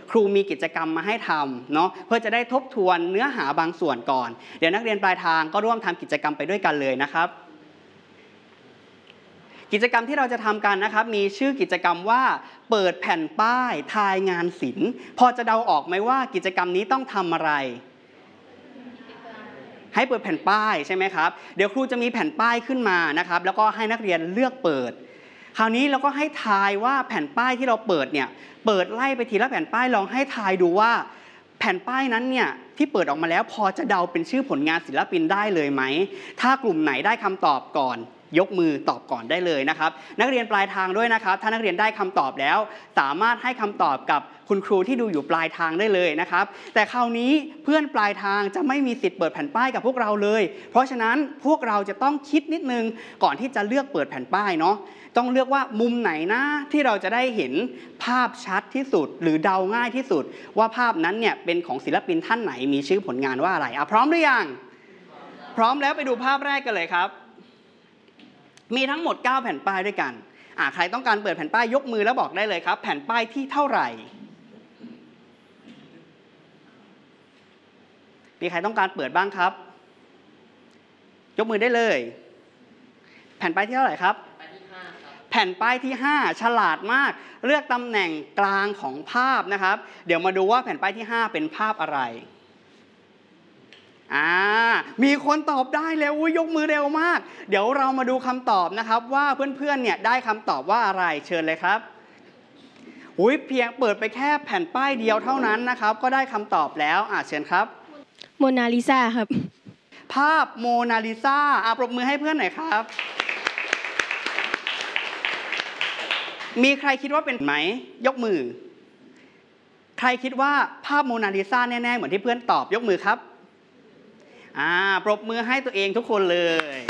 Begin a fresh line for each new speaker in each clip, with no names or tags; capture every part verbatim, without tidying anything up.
ครูมีกิจกรรมมาให้ทำเนาะเพื่อจะได้ทบทวนเนื้อหาบางส่วนก่อนเดี๋ยวนักเรียนปลายทางก็ร่วมทำกิจกรรมไปด้วยกันเลยนะครับกิจกรรมที่เราจะทำกันนะครับมีชื่อกิจกรรมว่าเปิดแผ่นป้ายทายงานศิลป์พอจะเดาออกไหมว่ากิจกรรมนี้ต้องทำอะไรให้เปิดแผ่นป้ายใช่ไหมครับเดี๋ยวครูจะมีแผ่นป้ายขึ้นมานะครับแล้วก็ให้นักเรียนเลือกเปิดคราวนี้เราก็ให้ทายว่าแผ่นป้ายที่เราเปิดเนี่ยเปิดไล่ไปทีละแผ่นป้ายลองให้ทายดูว่าแผ่นป้ายนั้นเนี่ยที่เปิดออกมาแล้วพอจะเดาเป็นชื่อผลงานศิลปินได้เลยไหมถ้ากลุ่มไหนได้คำตอบก่อนยกมือตอบก่อนได้เลยนะครับนักเรียนปลายทางด้วยนะครับถ้านักเรียนได้คำตอบแล้วสามารถให้คำตอบกับคุณครูที่ดูอยู่ปลายทางได้เลยนะครับแต่คราวนี้เพื่อนปลายทางจะไม่มีสิทธิ์เปิดแผ่นป้ายกับพวกเราเลยเพราะฉะนั้นพวกเราจะต้องคิดนิดนึงก่อนที่จะเลือกเปิดแผ่นป้ายเนาะต้องเลือกว่ามุมไหนนะที่เราจะได้เห็นภาพชัดที่สุดหรือเดาง่ายที่สุดว่าภาพนั้นเนี่ยเป็นของศิลปินท่านไหนมีชื่อผลงานว่าอะไรอ่ะพร้อมหรือยังพร้อมแล้วไปดูภาพแรกกันเลยครับมีทั้งหมดเก้าแผ่นป้ายด้วยกันอ่าใครต้องการเปิดแผ่นป้ายยกมือแล้วบอกได้เลยครับแผ่นป้ายที่เท่าไหร่มีใครต้องการเปิดบ้างครับยกมือได้เลยแผ่นป้ายที่เท่าไหร่ครับแผ่นป้ายที่ห้าฉลาดมากเลือกตำแหน่งกลางของภาพนะครับเดี๋ยวมาดูว่าแผ่นป้ายที่ห้าเป็นภาพอะไรอ่ามีคนตอบได้แล้วยกมือเร็วมากเดี๋ยวเรามาดูคำตอบนะครับว่าเพื่อนๆเนี่ยได้คำตอบว่าอะไรเชิญเลยครับอุ้ยเพียงเปิดไปแค่แผ่นป้ายเดียวเท่านั้นนะครับก็ได้คำตอบแล้วอ่าเชิญครับ
โมนาลิซาครับ
ภาพโมนาลิซาอ่าปรบมือให้เพื่อนหน่อยครับมีใครคิดว่าเป็นไหมยกมือใครคิดว่าภาพโมนาลิซาแน่ๆเหมือนที่เพื่อนตอบยกมือครับอ่าปรบมือให้ตัวเองทุกคนเลย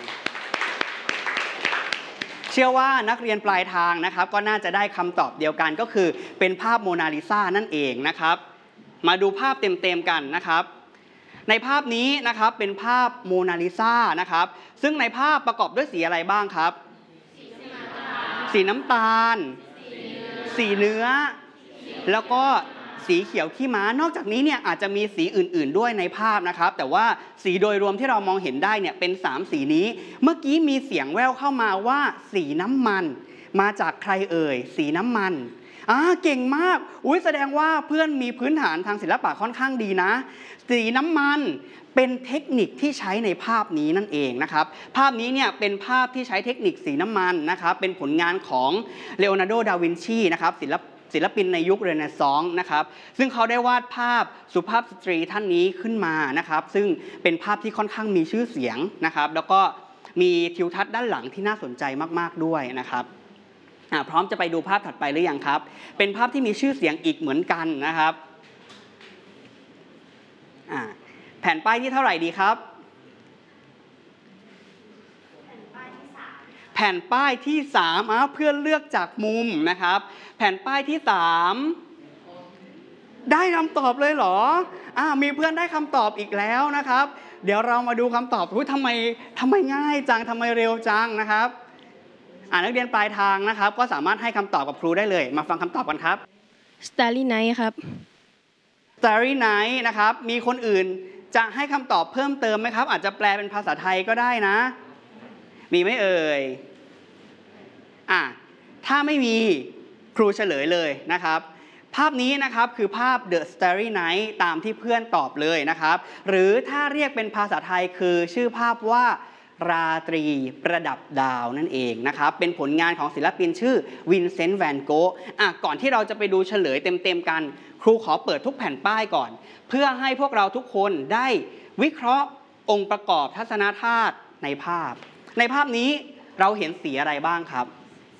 เชื่อว่านักเรียนปลายทางนะครับก็น่าจะได้คำตอบเดียวกันก็คือเป็นภาพโมนาลิซานั่นเองนะครับมาดูภาพเต็มๆกันนะครับในภาพนี้นะครับเป็นภาพโมนาลิซานะครับซึ่งในภาพประกอบด้วยสีอะไรบ้างครับสีน้ำตาลสีเนื้อแล้วก็สีเขียวขี้ม้านอกจากนี้เนี่ยอาจจะมีสีอื่นๆด้วยในภาพนะครับแต่ว่าสีโดยรวมที่เรามองเห็นได้เนี่ยเป็นสามสีนี้เมื่อกี้มีเสียงแว่วเข้ามาว่าสีน้ำมันมาจากใครเอ่ยสีน้ำมันอ่าเก่งมากอุ๊ยแสดงว่าเพื่อนมีพื้นฐานทางศิลปะค่อนข้างดีนะสีน้ำมันเป็นเทคนิคที่ใช้ในภาพนี้นั่นเองนะครับภาพนี้เนี่ยเป็นภาพที่ใช้เทคนิคสีน้ำมันนะครับเป็นผลงานของเลโอนาร์โด ดาวินชีนะครับศิลปศิลปินในยุคเรเนซองส์นะครับซึ่งเขาได้วาดภาพสุภาพสตรีท่านนี้ขึ้นมานะครับซึ่งเป็นภาพที่ค่อนข้างมีชื่อเสียงนะครับแล้วก็มีทิวทัศน์ด้านหลังที่น่าสนใจมากๆด้วยนะครับพร้อมจะไปดูภาพถัดไปหรือยังครับเป็นภาพที่มีชื่อเสียงอีกเหมือนกันนะครับแผ่นป้ายที่เท่าไหร่ดีครับแผ่นป้ายที่สามอ่ะเพื่อนเลือกจากมุมนะครับแผ่นป้ายที่สามได้คำตอบเลยเหรออ่ามีเพื่อนได้คำตอบอีกแล้วนะครับเดี๋ยวเรามาดูคำตอบทำไมทำไมง่ายจังทำไมเร็วจังนะครับอ่านักเรียนปลายทางนะครับก็สามารถให้คำตอบกับครูได้เลยมาฟังคำตอบกันครับ
Starry Night ครับ
Starry Night นะครับมีคนอื่นจะให้คำตอบเพิ่มเติมไหมครับอาจจะแปลเป็นภาษาไทยก็ได้นะมีไหมเอ่ยอ่ะถ้าไม่มีครูเฉลยเลยนะครับภาพนี้นะครับคือภาพ The Starry Night ตามที่เพื่อนตอบเลยนะครับหรือถ้าเรียกเป็นภาษาไทยคือชื่อภาพว่าราตรีประดับดาวนั่นเองนะครับเป็นผลงานของศิลปินชื่อวินเซนต์ แวนโกะอ่ะก่อนที่เราจะไปดูเฉลยเต็มๆกันครูขอเปิดทุกแผ่นป้ายก่อนเพื่อให้พวกเราทุกคนได้วิเคราะห์องค์ประกอบทัศนธาตุในภาพในภาพนี้เราเห็นสีอะไรบ้างครับ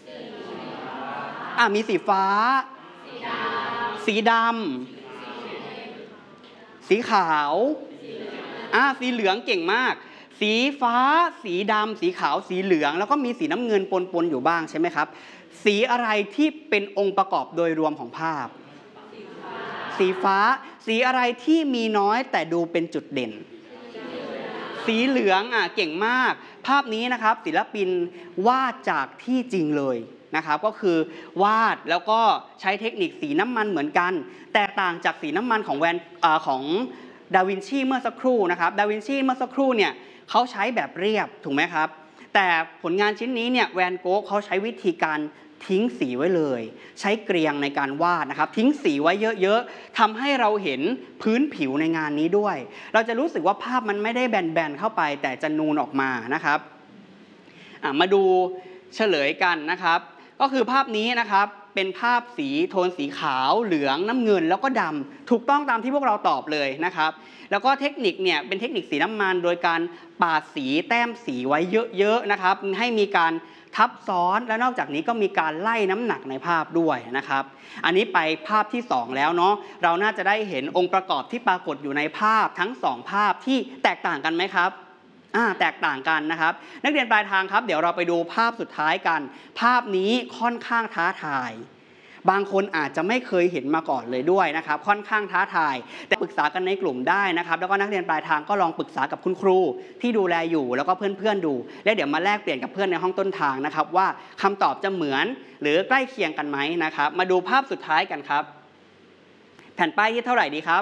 อ่ะมีสีฟ้าสีดำสีขาวอ่ะสีเหลืองเก่งมากสีฟ้าสีดำสีขาวสีเหลืองแล้วก็มีสีน้ำเงินปนๆอยู่บ้างใช่ไหมครับสีอะไรที่เป็นองค์ประกอบโดยรวมของภาพสีฟ้าสีอะไรที่มีน้อยแต่ดูเป็นจุดเด่นสีเหลืองอ่ะเก่งมากภาพนี้นะครับศิลปินวาดจากที่จริงเลยนะครับก็คือวาดแล้วก็ใช้เทคนิคสีน้ำมันเหมือนกันแตกต่างจากสีน้ำมันของแวนของดาวินชีเมื่อสักครู่นะครับดาวินชีเมื่อสักครู่เนี่ยเขาใช้แบบเรียบถูกไหมครับแต่ผลงานชิ้นนี้เนี่ยแวนโก๊กเขาใช้วิธีการทิ้งสีไว้เลยใช้เกรียงในการวาดนะครับทิ้งสีไว้เยอะๆทำให้เราเห็นพื้นผิวในงานนี้ด้วยเราจะรู้สึกว่าภาพมันไม่ได้แบนๆเข้าไปแต่จะนูนออกมานะครับมาดูเฉลยกันนะครับก็คือภาพนี้นะครับเป็นภาพสีโทนสีขาวเหลืองน้ำเงินแล้วก็ดำถูกต้องตามที่พวกเราตอบเลยนะครับแล้วก็เทคนิคเนี่ยเป็นเทคนิคสีน้ำมันโดยการปาดสีแต้มสีไว้เยอะๆนะครับให้มีการทับซ้อนและนอกจากนี้ก็มีการไล่น้ำหนักในภาพด้วยนะครับอันนี้ไปภาพที่สองแล้วเนาะเราน่าจะได้เห็นองค์ประกอบที่ปรากฏอยู่ในภาพทั้งสองภาพที่แตกต่างกันไหมครับอ่าแตกต่างกันนะครับนักเรียนปลายทางครับเดี๋ยวเราไปดูภาพสุดท้ายกันภาพนี้ค่อนข้างท้าทายบางคนอาจจะไม่เคยเห็นมาก่อนเลยด้วยนะครับค่อนข้างท้าทายแต่ปรึกษากันในกลุ่มได้นะครับแล้วก็นักเรียนปลายทางก็ลองปรึกษากับคุณครูที่ดูแลอยู่แล้วก็เพื่อนๆดูและเดี๋ยวมาแลกเปลี่ยนกับเพื่อนในห้องต้นทางนะครับว่าคำตอบจะเหมือนหรือใกล้เคียงกันไหมนะครับมาดูภาพสุดท้ายกันครับแผ่นป้ายที่เท่าไหร่ดีครับ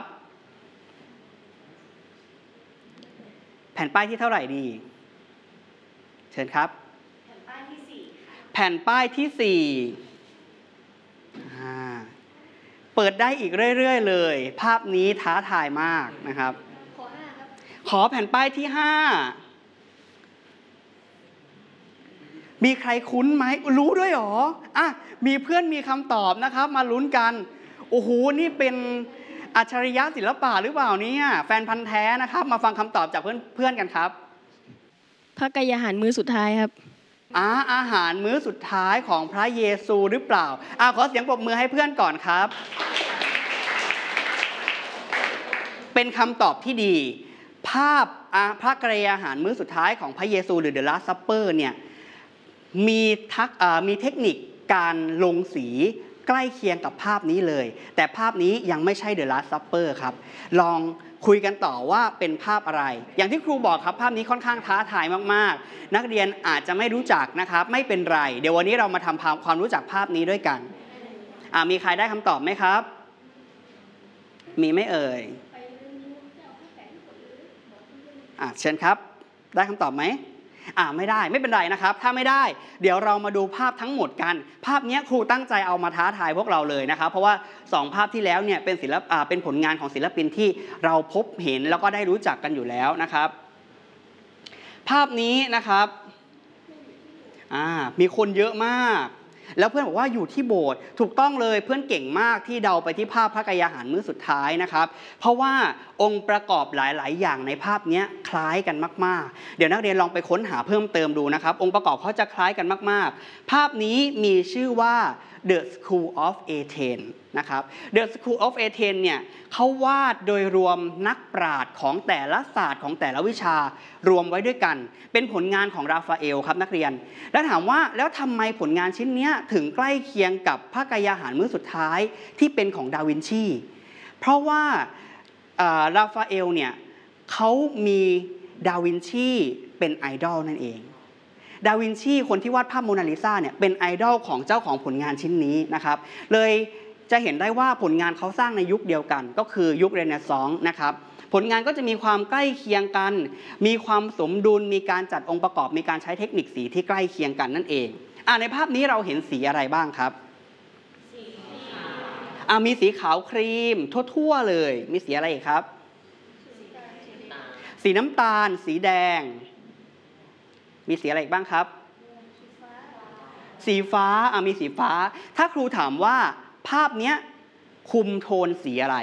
แผ่นป้ายที่เท่าไหร่ดีเชิญครับแผ่นป้ายที่สี่แผ่นป้ายที่สี่เปิดได้อีกเรื่อยๆเลยภาพนี้ท้าทายมากนะครับขอห้าครับขอแผ่นป้ายที่ห้ามีใครคุ้นไหมรู้ด้วยหรออ่ะมีเพื่อนมีคำตอบนะครับมาลุ้นกันโอ้โหนี่เป็นอัจฉริยะศิลปะหรือเปล่าเนี่ยแฟนพันธุ์แท้นะครับมาฟังคำตอบจากเพื่อนเพื่อนกันครับ
พระกายอาหารมื้อสุดท้ายครับ
อาอาหารมื้อสุดท้ายของพระเยซูหรือเปล่าอ่ะขอเสียงปรบมือให้เพื่อนก่อนครับเป็นคำตอบที่ดีภาพพระกายอาหารมื้อสุดท้ายของพระเยซูหรือ The Last Supper เนี่ยมีทักมีเทคนิคการลงสีใกล้เคียงกับภาพนี้เลยแต่ภาพนี้ยังไม่ใช่ The Last Supper ครับลองคุยกันต่อว่าเป็นภาพอะไรอย่างที่ครูบอกครับภาพนี้ค่อนข้างท้าทายมากๆนักเรียนอาจจะไม่รู้จักนะครับไม่เป็นไรเดี๋ยววันนี้เรามาทำความรู้จักภาพนี้ด้วยกันมีใครได้คำตอบไหมครับมีไหมเอ่ยอ่ะเชิญครับได้คำตอบไหมอ่าไม่ได้ไม่เป็นไรนะครับถ้าไม่ได้เดี๋ยวเรามาดูภาพทั้งหมดกันภาพนี้ครูตั้งใจเอามาท้าทายพวกเราเลยนะครับเพราะว่าสองภาพที่แล้วเนี่ยเป็นศิลปะเป็นผลงานของศิลปินที่เราพบเห็นแล้วก็ได้รู้จักกันอยู่แล้วนะครับภาพนี้นะครับอ่ามีคนเยอะมากแล้วเพื่อนบอกว่าอยู่ที่โบสถ์ถูกต้องเลยเพื่อนเก่งมากที่เดาไปที่ภาพพระกายอาหารมื้อสุดท้ายนะครับเพราะว่าองค์ประกอบหลายๆอย่างในภาพนี้คล้ายกันมากๆเดี๋ยวนักเรียนลองไปค้นหาเพิ่มเติมดูนะครับองค์ประกอบเขาจะคล้ายกันมากๆภาพนี้มีชื่อว่า The School of Athens นะครับ The School of Athens เนี่ยเขาวาดโดยรวมนักปราชญ์ของแต่ละศาสตร์ของแต่ละวิชารวมไว้ด้วยกันเป็นผลงานของราฟาเอลครับนักเรียนแล้วถามว่าแล้วทำไมผลงานชิ้นนี้ถึงใกล้เคียงกับพระกายอาหารมื้อสุดท้ายที่เป็นของดาวินชีเพราะว่าราฟาเอลเนี่ยเขามีดาวินชีเป็นไอดอลนั่นเองดาวินชีคนที่วาดภาพโมนาลิซาเนี่ยเป็นไอดอลของเจ้าของผลงานชิ้นนี้นะครับเลยจะเห็นได้ว่าผลงานเขาสร้างในยุคเดียวกันก็คือยุคเรเนซองส์นะครับผลงานก็จะมีความใกล้เคียงกันมีความสมดุลมีการจัดองค์ประกอบมีการใช้เทคนิคสีที่ใกล้เคียงกันนั่นเองอ่าในภาพนี้เราเห็นสีอะไรบ้างครับสีขาวอ่ามีสีขาวครีมทั่วๆเลยมีสีอะไรอีกครับสีน้ำตาลสีแดงมีสีอะไรอีกบ้างครับสีฟ้าอ่ะมีสีฟ้าถ้าครูถามว่าภาพนี้คุมโทนสีอะไร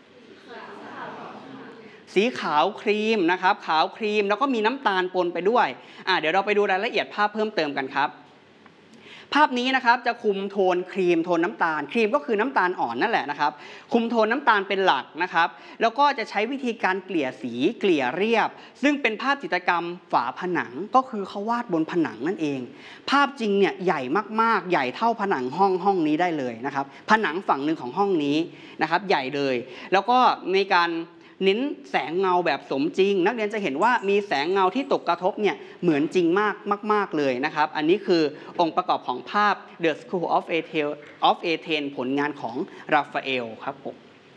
สีขาวครีมนะครับขาวครีมแล้วก็มีน้ำตาลปนไปด้วยอ่ะเดี๋ยวเราไปดูรายละเอียดภาพเพิ่มเติมกันครับภาพนี้นะครับจะคุมโทนครีมโทนน้ำตาลครีมก็คือน้ำตาลอ่อนนั่นแหละนะครับคุมโทนน้ำตาลเป็นหลักนะครับแล้วก็จะใช้วิธีการเกลี่ยสีเกลี่ยเรียบซึ่งเป็นภาพจิตรกรรมฝาผนังก็คือเขาวาดบนผนังนั่นเองภาพจริงเนี่ยใหญ่มากๆใหญ่เท่าผนังห้องห้องนี้ได้เลยนะครับผนังฝั่งหนึ่งของห้องนี้นะครับใหญ่เลยแล้วก็ในการเน้นแสงเงาแบบสมจริงนักเรียนจะเห็นว่ามีแสงเงาที่ตกกระทบเนี่ยเหมือนจริงมากมากๆเลยนะครับอันนี้คือองค์ประกอบของภาพ The School of Athens of Athens ผลงานของราฟาเอลครับผม